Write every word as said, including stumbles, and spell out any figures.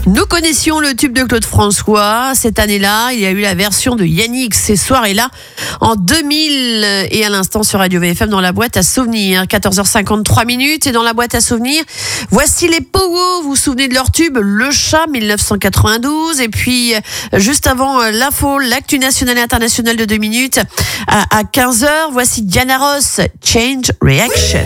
Nous connaissions le tube de Claude François. Cette année-là, il y a eu la version de Yannick ces soirées-là en deux mille et à l'instant sur Radio V F M dans la boîte à souvenirs. quatorze heures cinquante-trois minutes et dans la boîte à souvenirs, voici les Powo. Vous vous souvenez de leur tube Le Chat mille neuf cent quatre-vingt-douze et puis juste avant l'info, l'actu nationale et internationale de deux minutes à quinze heures, voici Diana Ross, Change Reaction.